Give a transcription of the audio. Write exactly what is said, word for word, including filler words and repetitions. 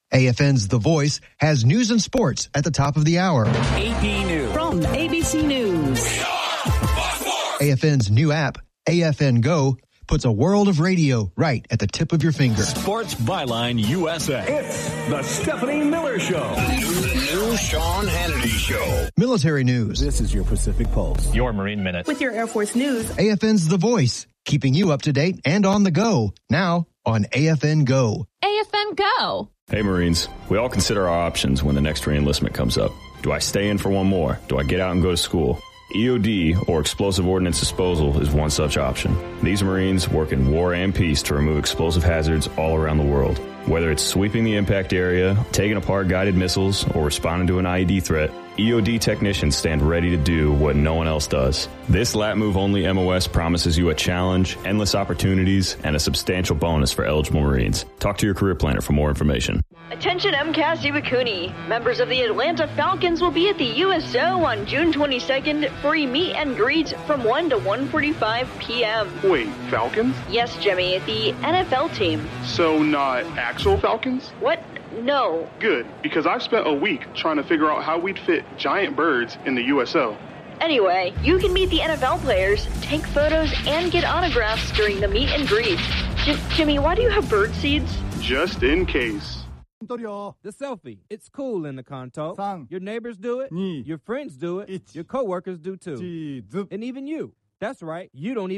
A F N's The Voice has news and sports at the top of the hour. A P News. From A B C News. A F N's new app, A F N Go, puts a world of radio right at the tip of your finger. Sports Byline U S A. It's the Stephanie Miller Show. The new Sean Hannity Show. Military news. This is your Pacific Pulse. Your Marine Minute. With your Air Force news. A F N's The Voice, keeping you up to date and on the go. Now on A F N Go. A F N Go. Hey Marines, we all consider our options when the next re-enlistment comes up. Do I stay in for one more? Do I get out and go to school? E O D, or Explosive Ordnance Disposal, is one such option. These Marines work in war and peace to remove explosive hazards all around the world. Whether it's sweeping the impact area, taking apart guided missiles, or responding to an I E D threat, E O D technicians stand ready to do what no one else does. This Lat Move Only M O S promises you a challenge, endless opportunities, and a substantial bonus for eligible Marines. Talk to your career planner for more information. Attention M C A S Iwakuni. Members of the Atlanta Falcons will be at the U S O on June twenty-second for a meet and greet from one to one forty-five p.m. Wait, Falcons? Yes, Jimmy, the N F L team. So not actual Falcons? What? No. Good, because I've spent a week trying to figure out how we'd fit giant birds in the U S O. Anyway, you can meet the N F L players, take photos, and get autographs during the meet and greet. J- Jimmy, why do you have bird seeds? Just in case. The selfie. It's cool in the Kanto. Sang. Your neighbors do it. Ni. Your friends do it. Ich. Your coworkers do too. Chi. Zup. And even you. That's right. You don't even